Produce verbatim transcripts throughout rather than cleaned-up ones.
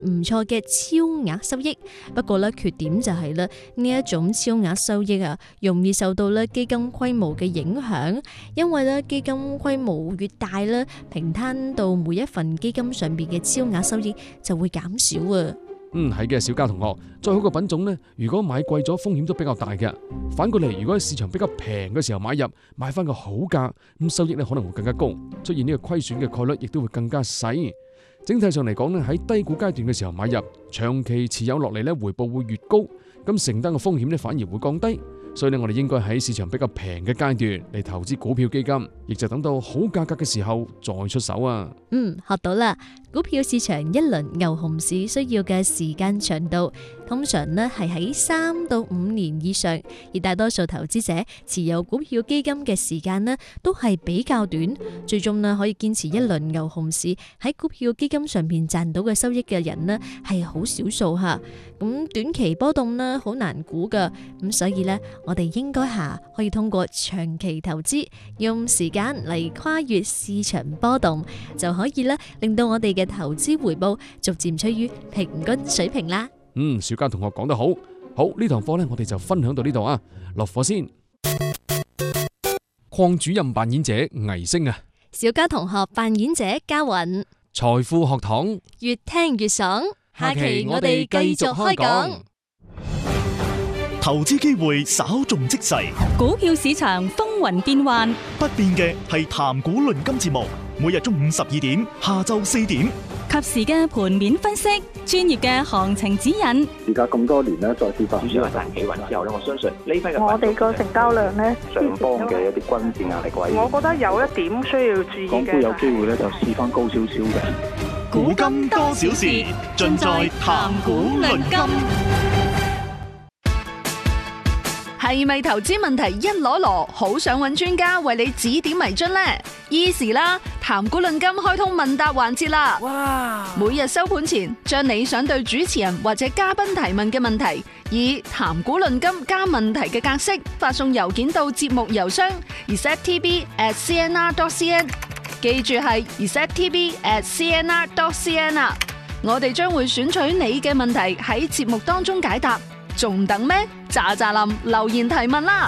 唔錯嘅超額收益。不過咧，缺點就係咧呢一種超額收益啊，容易受到咧基金規模嘅影響，因為咧基金規模越大咧，平攤到每一份基金上邊嘅超額收益就會減少啊。 嗯，係嘅，小嘉同學，再好嘅品種呢，如果買貴咗，風險都比較大嘅。反過嚟，如果喺市場比較平嘅時候買入，買翻個好價，咁收益呢可能會更加高，出現呢個虧損嘅概率亦都會更加細。整體上嚟講呢，喺低估階段嘅時候買入，長期持有落嚟呢，回報會越高，咁承擔嘅風險呢反而會降低。所以呢，我哋應該喺市場比較平嘅階段嚟投資股票基金，亦就等到好價格嘅時候再出手啊。 嗯，學到啦。股票市場一輪牛熊市需要嘅時間長度，通常呢係喺三到五年以上，而大多數投資者持有股票基金嘅時間呢都係比較短，最終呢可以堅持一輪牛熊市喺股票基金上邊賺到嘅收益嘅人呢係好少數吓。咁短期波動呢好難估噶，咁所以呢我哋應該下可以通過長期投資，用時間嚟跨越市場波動，就可以呢令到我哋嘅投資回報逐漸趨於平均水平啦。 嗯，小嘉同學講得好，好，呢堂課呢我哋就分享到呢度啊，落課先。鄺主任扮演者倪星啊， 小嘉同學扮演者嘉韻， 財富學堂越聽越爽。下期我哋繼續開講。 投資機會稍縱即逝， 股票市場風雲變幻， 不變嘅係談股論金節目，每日中午十二點，下晝四點， 及時嘅盤面分析，專業嘅行情指引。 而家咁多年咧，再次發主要係大企穩之後咧，我相信呢批嘅我哋個成交量咧， 上方嘅一啲均線壓力位， 我覺得有一點需要注意嘅， 港股有機會咧就試翻高少少嘅。 股金多少事，盡在談股論金。 係咪投資問題一籮籮，好想揾專家為你指點迷津呢？ Easy 啦，談股論金開通問答環節啦！哇！每日收盤前，將你想對主持人或者嘉賓提問嘅問題，以談股論金加問題嘅格式發送郵件到節目郵箱 r e s e t t b at c n r dot c n， 記住係 r e s e t t b at c n r dot c n 啊！我哋將會選取你嘅問題喺節目當中解答。仲等咩？喳喳林留言提問啦！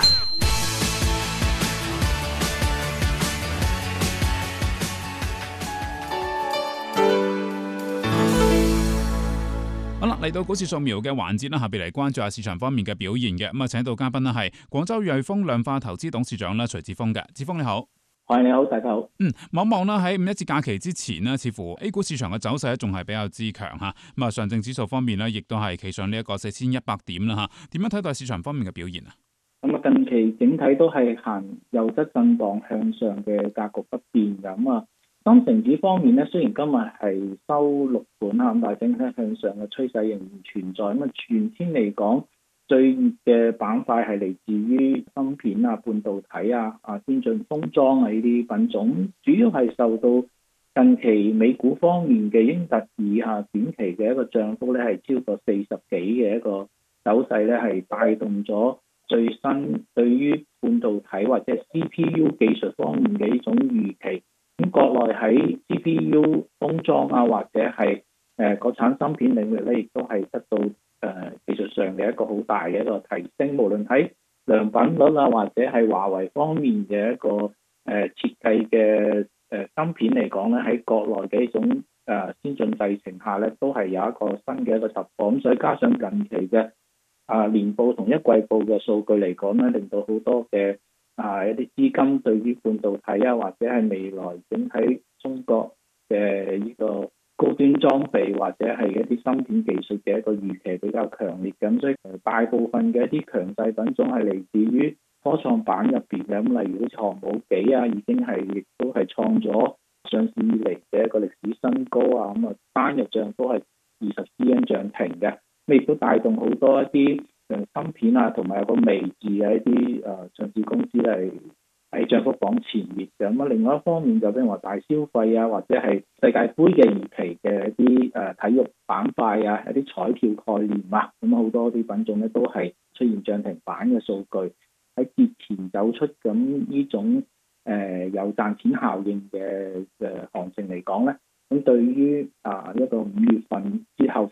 好啦，嚟到股市掃描嘅環節啦，下邊嚟關注下市場方面嘅表現嘅。咁啊，請到嘉賓啦，係廣州瑞豐量化投資董事長啦，徐志峰嘅。志峰你好。 係，你好，大家好。 嗯，望望啦，喺五一節假期之前呢，似乎 A 股市場嘅走勢咧仲係比較之強吓。咁啊，上證指數方面呢，亦都係企上呢一個四千一百點啦吓。點樣睇待市場方面嘅表現啊？ 咁啊，近期整體都係行優質震盪向上嘅格局不變咁啊。深成指方面呢，雖然今日係收六盤啦，咁但係整體向上嘅趨勢仍然存在。咁啊，全天嚟講，最熱嘅板塊係嚟自於芯片啊、半導體啊、啊先進封裝啊呢啲品種，主要係受到近期美股方面嘅英特爾下短期嘅一個漲幅咧係超過四十幾嘅一個走勢咧，係帶動咗最新對於半導體或者 C P U 技術方面嘅呢種預期。咁國內喺 C P U 封裝啊或者係誒國產芯片領域咧，亦都係得到誒、呃、技術上嘅一個好大嘅一個提升，無論喺良品率啊，或者係華為方面嘅一個誒、呃、設計嘅誒芯片嚟講咧，喺國內嘅一種誒、呃、先進製程下咧，都係有一個新嘅一個突破。咁所以加上近期嘅啊、呃、年報同一季報嘅數據嚟講咧，令到好多嘅啊、呃、一啲資金對於半導體啊，或者係未來整體中國嘅呢個高端裝備或者係一啲芯片技術嘅一個預期比較強烈，咁所以大部分嘅一啲強勢品種係嚟自於科創板入邊嘅，咁例如好似航母幾啊，已經係亦都係創咗上市以嚟嘅一個歷史新高啊，咁啊單日漲幅係二十 percent 漲停嘅，咁亦都帶動好多一啲誒芯片啊，同埋有個微字嘅一啲誒上市公司係喺漲幅榜前列嘅。咁啊，另外一方面就譬如話大消費啊，或者係世界盃嘅預期嘅一啲誒體育板塊啊，一啲彩票概念啊，咁好多啲品種咧都係出現漲停板嘅數據。喺節前走出咁呢種誒有賺錢效應嘅誒行情嚟講咧， 咁對於啊一個五月份之後